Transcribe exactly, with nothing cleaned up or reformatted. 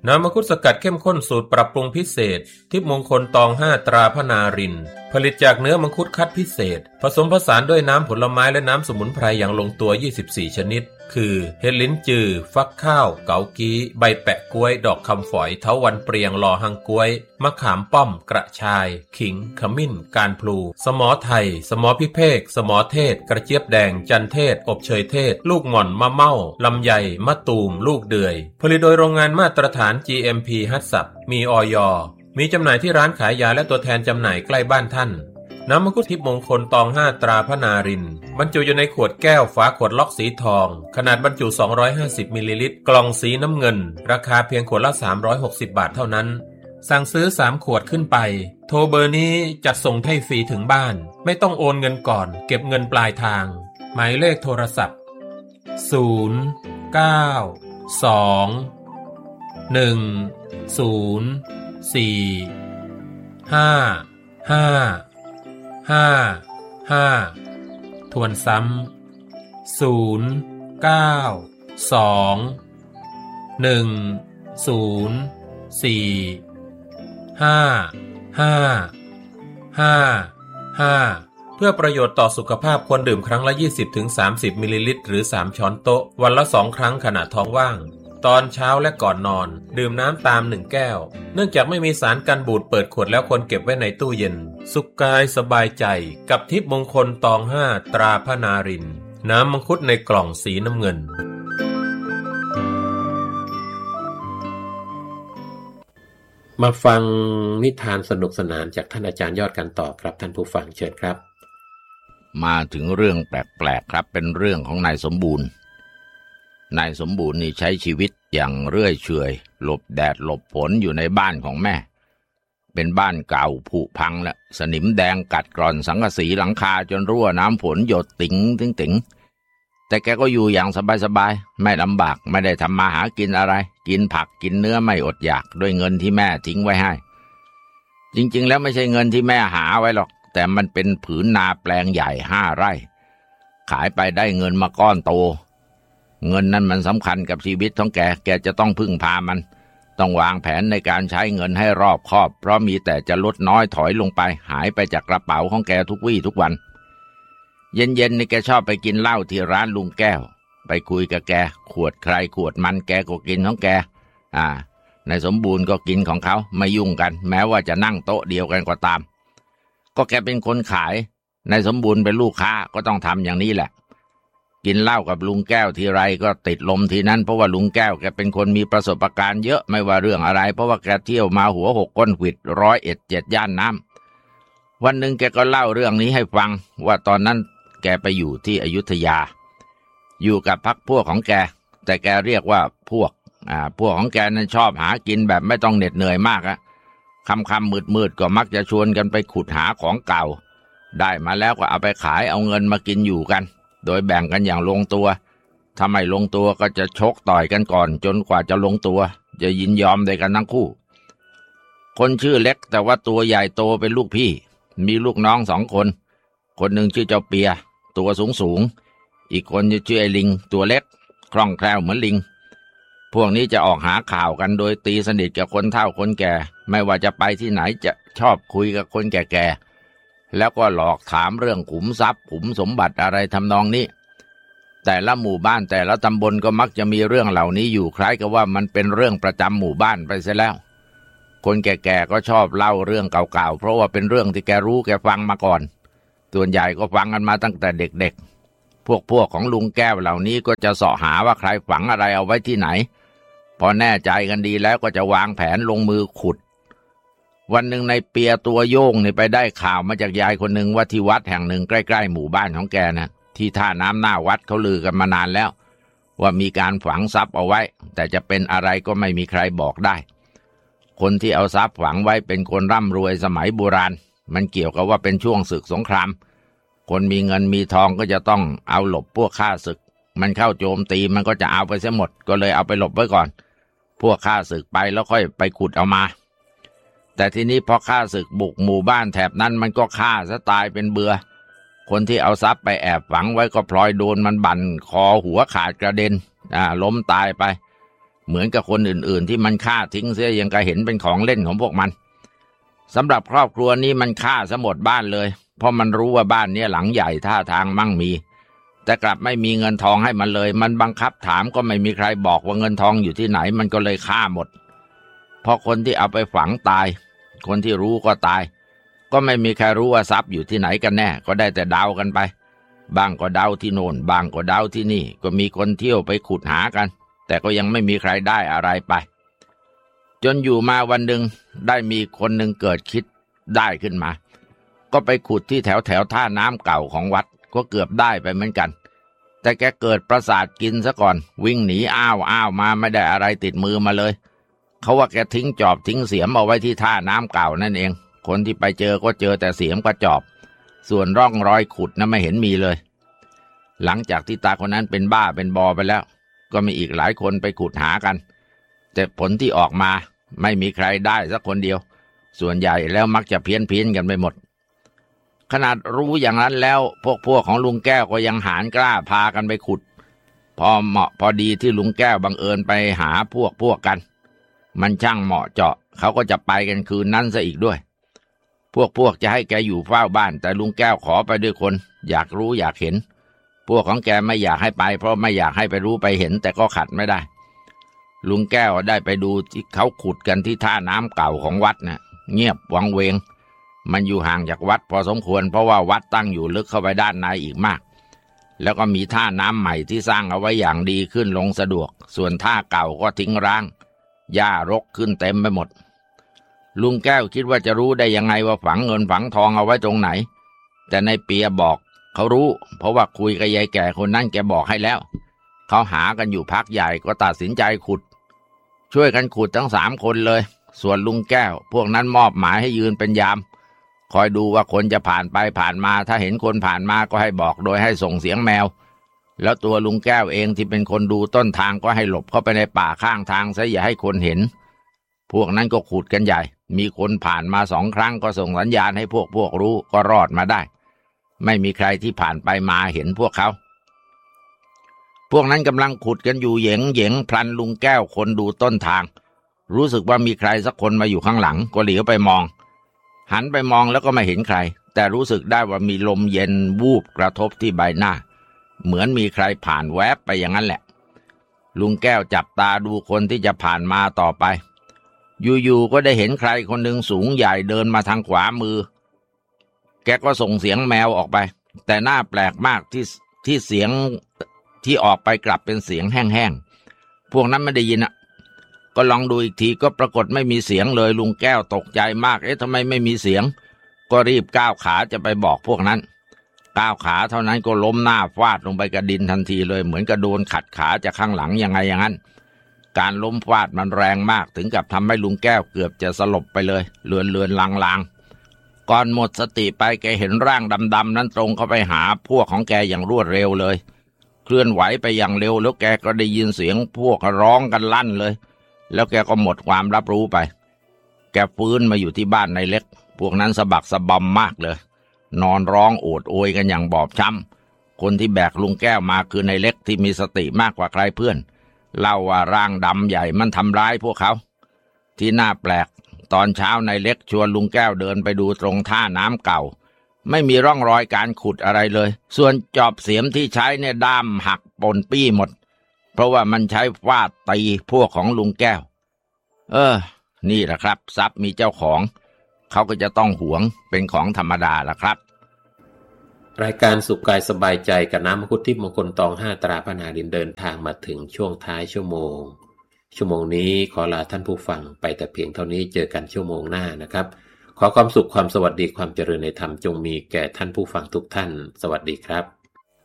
น้ำมังคุดสกัดเข้มข้นสูตรปรับปรุงพิเศษทิพย์มงคลตองห้าตราพนารินผลิตจากเนื้อมังคุดคัดพิเศษผสมผสานด้วยน้ำผลไม้และน้ำสมุนไพรอย่างลงตัวยี่สิบสี่ชนิดคือเห็ดลิ้นจือฟักข้าวเกากี้ใบแปะกล้วยดอกคำฝอยเถาวัลย์เปรียงลอหังกล้วยมะขามป้อมกระชายขิงขมิ้นการพลูสมอไทยสมอพิเภกสมอเทศกระเจี๊ยบแดงจันเทศอบเชยเทศลูกหม่อนมะเม่าลำไยมะตูมลูกเดือยผลิตโดยโรงงานมาตรฐาน จี เอ็ม พี ฮัตสับมีอย.มีจำหน่ายที่ร้านขายยาและตัวแทนจำหน่ายใกล้บ้านท่านน้ำมังคุดทิพย์มงคลตองห้าตราพนารินบรรจุอยู่ในขวดแก้วฝาขวดล็อกสีทองขนาดบรรจุสองร้อยห้าสิบมิลลิลิตรกล่องสีน้ำเงินราคาเพียงขวดละสามร้อยหกสิบบาทเท่านั้นสั่งซื้อสามขวดขึ้นไปโทรเบอร์นี้จัดส่งให้ฟรีถึงบ้านไม่ต้องโอนเงินก่อนเก็บเงินปลายทางหมายเลขโทรศัพท์ศูนย์ เก้า สอง หนึ่ง ศูนย์ สี่ ห้า ห้า ห้า ห้าทวนซ้ำศูนย์ เก้า สอง หนึ่ง ศูนย์ สี่ ห้า ห้า ห้า ห้าเพื่อประโยชน์ต่อสุขภาพควรดื่มครั้งละ ยี่สิบถึงสามสิบ มิลลิลิตรหรือสามช้อนโต๊ะวันละสองครั้งขณะท้องว่างตอนเช้าและก่อนนอนดื่มน้ำตามหนึ่งแก้วเนื่องจากไม่มีสารกันบูดเปิดขวดแล้วควรเก็บไว้ในตู้เย็นสุขกายสบายใจกับทิพย์มงคลตองห้าตราพนารินน้ำมังคุดในกล่องสีน้ำเงินมาฟังนิทานสนุกสนานจากท่านอาจารย์ยอดกันต่อครับท่านผู้ฟังเชิญครับมาถึงเรื่องแปลกๆครับเป็นเรื่องของนายสมบูรณ์นายสมบูรณ์นี่ใช้ชีวิตอย่างเรื่อยเฉยหลบแดดหลบฝนอยู่ในบ้านของแม่เป็นบ้านเก่าผุพังแล้วสนิมแดงกัดกร่อนสังกะสีหลังคาจนรั่วน้ำฝนหยดติ๋งติ๋งติ๋งแต่แกก็อยู่อย่างสบายๆไม่ลำบากไม่ได้ทำมาหากินอะไรกินผักกินเนื้อไม่อดอยากด้วยเงินที่แม่ทิ้งไว้ให้จริงๆแล้วไม่ใช่เงินที่แม่หาไว้หรอกแต่มันเป็นผืนนาแปลงใหญ่ห้าไร่ขายไปได้เงินมาก้อนโตเงินนั้นมันสำคัญกับชีวิตของแกแกจะต้องพึ่งพามันต้องวางแผนในการใช้เงินให้รอบคอบเพราะมีแต่จะลดน้อยถอยลงไปหายไปจากกระเป๋าของแกทุกวี่ทุกวันเย็นๆนี่แกชอบไปกินเหล้าที่ร้านลุงแก้วไปคุยกับแกขวดใครขวดมันแกก็กินของแกอ่านายสมบูรณ์ก็กินของเขาไม่ยุ่งกันแม้ว่าจะนั่งโต๊ะเดียวกันก็ตามก็แกเป็นคนขายนายสมบูรณ์เป็นลูกค้าก็ต้องทำอย่างนี้แหละกินเหล้ากับลุงแก้วทีไรก็ติดลมทีนั้นเพราะว่าลุงแก้วแกเป็นคนมีประสบการณ์เยอะไม่ว่าเรื่องอะไรเพราะว่าแกเที่ยวมาหัวหกก้นขวิดร้อยเอ็ดเจ็ดย่านน้ำวันหนึ่งแกก็เล่าเรื่องนี้ให้ฟังว่าตอนนั้นแกไปอยู่ที่อยุธยาอยู่กับพรรคพวกของแกแต่แกเรียกว่าพวกอ่าพวกของแกนั้นชอบหากินแบบไม่ต้องเหน็ดเหนื่อยมากอะค่ำๆมืดๆก็มักจะชวนกันไปขุดหาของเก่าได้มาแล้วก็เอาไปขายเอาเงินมากินอยู่กันโดยแบ่งกันอย่างลงตัวถ้าไม่ลงตัวก็จะชกต่อยกันก่อนจนกว่าจะลงตัวจะยินยอมได้กันทั้งคู่คนชื่อเล็กแต่ว่าตัวใหญ่โตเป็นลูกพี่มีลูกน้องสองคนคนหนึ่งชื่อเจ้าเปียตัวสูงสูงอีกคนชื่อไอ้ลิงตัวเล็กคล่องแคล่วเหมือนลิงพวกนี้จะออกหาข่าวกันโดยตีสนิทกับคนเฒ่าคนแก่ไม่ว่าจะไปที่ไหนจะชอบคุยกับคนแก่ๆแล้วก็หลอกถามเรื่องขุมทรัพย์ขุมสมบัติอะไรทำนองนี้แต่ละหมู่บ้านแต่ละตำบลก็มักจะมีเรื่องเหล่านี้อยู่คล้ายกับว่ามันเป็นเรื่องประจำหมู่บ้านไปเสียแล้วคนแก่ๆก็ชอบเล่าเรื่องเก่าๆเพราะว่าเป็นเรื่องที่แกรู้แกฟังมาก่อนส่วนใหญ่ก็ฟังกันมาตั้งแต่เด็กๆพวกพวกของลุงแก้วเหล่านี้ก็จะเสาะหาว่าใครฝังอะไรเอาไว้ที่ไหนพอแน่ใจกันดีแล้วก็จะวางแผนลงมือขุดวันหนึ่งในเปียตัวโยงนี่ไปได้ข่าวมาจากยายคนหนึ่งว่าที่วัดแห่งหนึ่งใกล้ๆหมู่บ้านของแกนะที่ท่าน้ำหน้าวัดเขาลือกันมานานแล้วว่ามีการฝังทรัพย์เอาไว้แต่จะเป็นอะไรก็ไม่มีใครบอกได้คนที่เอาทรัพย์ฝังไว้เป็นคนร่ำรวยสมัยโบราณมันเกี่ยวกับว่าเป็นช่วงศึกสงครามคนมีเงินมีทองก็จะต้องเอาหลบพวกข้าศึกมันเข้าโจมตีมันก็จะเอาไปเสียหมดก็เลยเอาไปหลบไว้ก่อนพวกข้าศึกไปแล้วค่อยไปขุดเอามาแต่ทีนี้พอข้าศึกบุกหมู่บ้านแถบนั้นมันก็ฆ่าซะตายเป็นเบื่อคนที่เอาทรัพย์ไปแอบฝังไว้ก็พลอยโดนมันบั่นคอหัวขาดกระเด็นอ่าล้มตายไปเหมือนกับคนอื่นๆที่มันฆ่าทิ้งเสียยังก็เห็นเป็นของเล่นของพวกมันสำหรับครอบครัวนี้มันฆ่าซะหมดบ้านเลยเพราะมันรู้ว่าบ้านนี้หลังใหญ่ท่าทางมั่งมีแต่กลับไม่มีเงินทองให้มันเลยมันบังคับถามก็ไม่มีใครบอกว่าเงินทองอยู่ที่ไหนมันก็เลยฆ่าหมดพอคนที่เอาไปฝังตายคนที่รู้ก็ตายก็ไม่มีใครรู้ว่าทรัพย์อยู่ที่ไหนกันแน่ก็ได้แต่เดากันไปบางก็เดาที่โน่นบางก็เดาที่นี่ก็มีคนเที่ยวไปขุดหากันแต่ก็ยังไม่มีใครได้อะไรไปจนอยู่มาวันหนึ่งได้มีคนหนึ่งเกิดคิดได้ขึ้นมาก็ไปขุดที่แถวแถวท่าน้ำเก่าของวัดก็เกือบได้ไปเหมือนกันแต่แกเกิดประสาทกินซะก่อนวิ่งหนีอ้าวอ้าวมาไม่ได้อะไรติดมือมาเลยเขาว่าแกทิ้งจอบทิ้งเสียมเอาไว้ที่ท่าน้ำเก่านั่นเองคนที่ไปเจอก็เจอแต่เสียมกับจอบส่วนร่องรอยขุดนั้นไม่เห็นมีเลยหลังจากที่ตาคนนั้นเป็นบ้าเป็นบอไปแล้วก็มีอีกหลายคนไปขุดหากันแต่ผลที่ออกมาไม่มีใครได้สักคนเดียวส่วนใหญ่แล้วมักจะเพี้ยนเพี้ยนกันไปหมดขนาดรู้อย่างนั้นแล้วพวกพวกของลุงแก้วก็ยังหาญกล้าพากันไปขุดพอเหมาะพอดีที่ลุงแก้วบังเอิญไปหาพวกพวกกันมันช่างเหมาะเจาะเขาก็จะไปกันคืนนั้นซะอีกด้วยพวกพวกจะให้แกอยู่เฝ้าบ้านแต่ลุงแก้วขอไปด้วยคนอยากรู้อยากเห็นพวกของแกไม่อยากให้ไปเพราะไม่อยากให้ไปรู้ไปเห็นแต่ก็ขัดไม่ได้ลุงแก้วได้ไปดูที่เขาขุดกันที่ท่าน้ำเก่าของวัดนะ่ะเงียบวังเวงมันอยู่ห่างจากวัดพอสมควรเพราะว่าวัดตั้งอยู่ลึกเข้าไปด้านในอีกมากแล้วก็มีท่าน้ำใหม่ที่สร้างเอาไว้อย่างดีขึ้นลงสะดวกส่วนท่าเก่าก็ทิ้งร้างหญ้ารกขึ้นเต็มไปหมดลุงแก้วคิดว่าจะรู้ได้ยังไงว่าฝังเงินฝังทองเอาไว้ตรงไหนแต่ในเปียบอกเขารู้เพราะว่าคุยกับยายแก่คนนั้นแกบอกให้แล้วเขาหากันอยู่พักใหญ่ก็ตัดสินใจขุดช่วยกันขุดทั้งสามคนเลยส่วนลุงแก้วพวกนั้นมอบหมายให้ยืนเป็นยามคอยดูว่าคนจะผ่านไปผ่านมาถ้าเห็นคนผ่านมาก็ให้บอกโดยให้ส่งเสียงแมวแล้วตัวลุงแก้วเองที่เป็นคนดูต้นทางก็ให้หลบเข้าไปในป่าข้างทางซะอย่าให้คนเห็นพวกนั้นก็ขุดกันใหญ่มีคนผ่านมาสองครั้งก็ส่งสัญญาณให้พวกพวกรู้ก็รอดมาได้ไม่มีใครที่ผ่านไปมาเห็นพวกเขาพวกนั้นกำลังขุดกันอยู่เหยงเหยงพลันลุงแก้วคนดูต้นทางรู้สึกว่ามีใครสักคนมาอยู่ข้างหลังก็เหลียวไปมองหันไปมองแล้วก็ไม่เห็นใครแต่รู้สึกได้ว่ามีลมเย็นวูบกระทบที่ใบหน้าเหมือนมีใครผ่านแวบไปอย่างนั้นแหละลุงแก้วจับตาดูคนที่จะผ่านมาต่อไปอยู่ๆก็ได้เห็นใครคนหนึ่งสูงใหญ่เดินมาทางขวามือแกก็ส่งเสียงแมวออกไปแต่น่าแปลกมากที่ที่เสียงที่ออกไปกลับเป็นเสียงแห้งๆพวกนั้นไม่ได้ยินอ่ะก็ลองดูอีกทีก็ปรากฏไม่มีเสียงเลยลุงแก้วตกใจมากเอ๊ะทำไมไม่มีเสียงก็รีบก้าวขาจะไปบอกพวกนั้นก้าวขาเท่านั้นก็ล้มหน้าฟาดลงไปกับดินทันทีเลยเหมือนกับโดนขัดขาจากข้างหลังยังไงอย่างนั้นการล้มฟาดมันแรงมากถึงกับทำให้ลุงแก้วเกือบจะสลบไปเลยเลือนเลือนลางลางก่อนหมดสติไปแกเห็นร่างดำๆนั้นตรงเข้าไปหาพวกของแกอย่างรวดเร็วเลยเคลื่อนไหวไปอย่างเร็วแล้วแกก็ได้ยินเสียงพวกร้องกันลั่นเลยแล้วแกก็หมดความรับรู้ไปแกฟื้นมาอยู่ที่บ้านนายเล็กพวกนั้นสะบักสะบอมมากเลยนอนร้องโอดโอยกันอย่างบอบช้ำคนที่แบกลุงแก้วมาคือนายเล็กที่มีสติมากกว่าใครเพื่อนเล่าว่าร่างดำใหญ่มันทำร้ายพวกเขาที่น่าแปลกตอนเช้านายเล็กชวนลุงแก้วเดินไปดูตรงท่าน้ำเก่าไม่มีร่องรอยการขุดอะไรเลยส่วนจอบเสียมที่ใช้เนี่ยด้ามหักปนปี้หมดเพราะว่ามันใช้ฟาดตีพวกของลุงแก้วเออนี่แหละครับทรัพย์มีเจ้าของเขาก็จะต้องหวงเป็นของธรรมดาล่ะครับรายการสุขกายสบายใจกับน้ำมังคุดทิพย์มงคลตองห้าตราพนาดินเดินทางมาถึงช่วงท้ายชั่วโมงชั่วโมงนี้ขอลาท่านผู้ฟังไปแต่เพียงเท่านี้เจอกันชั่วโมงหน้านะครับขอความสุขความสวัสดีความเจริญในธรรมจงมีแก่ท่านผู้ฟังทุกท่านสวัสดีครับ